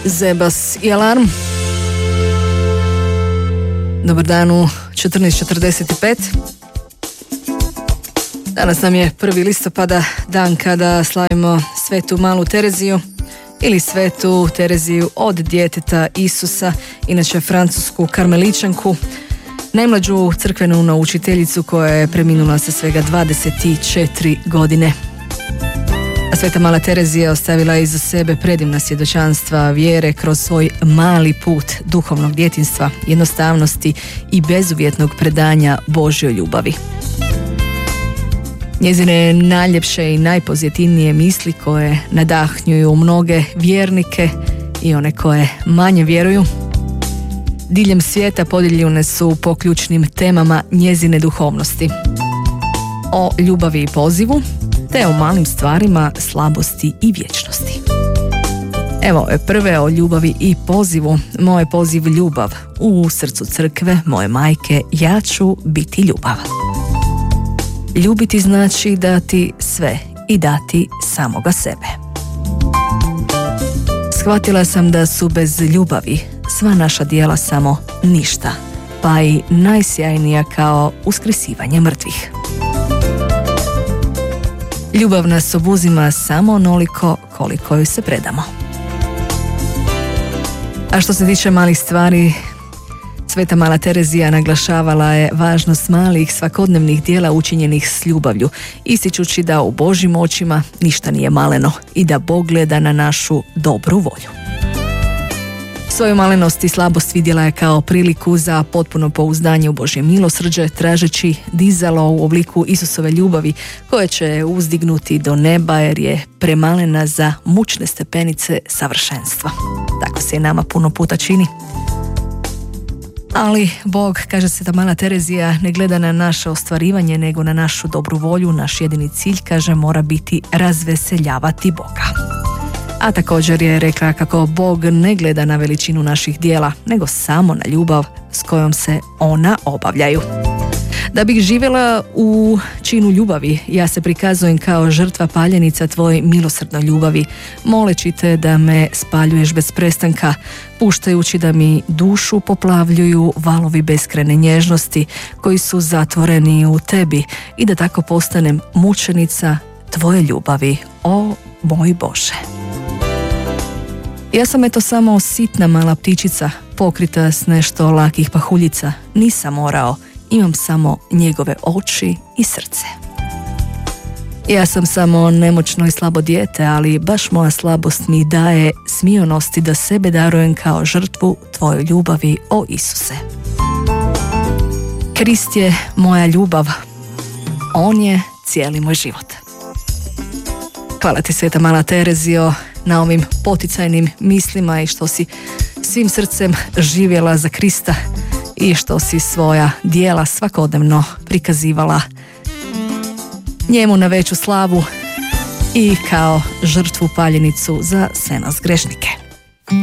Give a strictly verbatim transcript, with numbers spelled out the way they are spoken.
Zebas i Alarm. Dobar dan u četrnaest četrdeset pet. Danas nam je prvi listopada, dan kada slavimo Svetu Malu Tereziju ili Svetu Tereziju od djeteta Isusa, inače francusku karmeličanku, najmlađu crkvenu naučiteljicu koja je preminula sa svega dvadeset četiri godine. A Sveta Mala Terezija ostavila iza sebe predivna svjedočanstva vjere kroz svoj mali put duhovnog djetinjstva, jednostavnosti i bezuvjetnog predanja Božjoj ljubavi. Njezine najljepše i najpozitivnije misli koje nadahnjuju mnoge vjernike i one koje manje vjeruju, diljem svijeta podijeljene su po ključnim temama njezine duhovnosti. O ljubavi i pozivu, te o malim stvarima, slabosti i vječnosti. Evo prve o ljubavi i pozivu. Moj poziv ljubav. U srcu crkve moje majke ja ću biti ljubav. Ljubiti znači dati sve i dati samoga sebe. Shvatila sam da su bez ljubavi sva naša djela samo ništa, pa i najsjajnija kao uskrsivanje mrtvih. Ljubav nas obuzima samo onoliko koliko joj se predamo. A što se tiče malih stvari, Sveta Mala Terezija naglašavala je važnost malih svakodnevnih djela učinjenih s ljubavlju, ističući da u Božjim očima ništa nije maleno i da Bog gleda na našu dobru volju. Svoju malenost i slabost vidjela je kao priliku za potpuno pouzdanje u Božje milosrđe, tražeći dizalo u obliku Isusove ljubavi koje će uzdignuti do neba jer je premalena za mučne stepenice savršenstva. Tako se i nama puno puta čini. Ali Bog, kaže Sveta Mala Terezija, ne gleda na naše ostvarivanje nego na našu dobru volju. Naš jedini cilj, kaže, mora biti razveseljavati Boga. A također je rekla kako Bog ne gleda na veličinu naših djela, nego samo na ljubav s kojom se ona obavljaju. Da bih živjela u činu ljubavi, ja se prikazujem kao žrtva paljenica tvoj milosrdnoj ljubavi, moleći te da me spaljuješ bez prestanka, puštajući da mi dušu poplavljuju valovi beskrajne nježnosti koji su zatvoreni u tebi i da tako postanem mučenica tvoje ljubavi, o moj Bože. Ja sam eto samo sitna mala ptičica, pokrita s nešto lakih pahuljica, nisam morao, imam samo njegove oči i srce. Ja sam samo nemoćno i slabo dijete, ali baš moja slabost mi daje smionosti da sebe darujem kao žrtvu tvojoj ljubavi, o Isuse. Krist je moja ljubav, on je cijeli moj život. Hvala ti, Sveta Mala Terezio, na ovim poticajnim mislima i što si svim srcem živjela za Krista i što si svoja djela svakodnevno prikazivala njemu na veću slavu i kao žrtvu paljenicu za sve nas grešnike.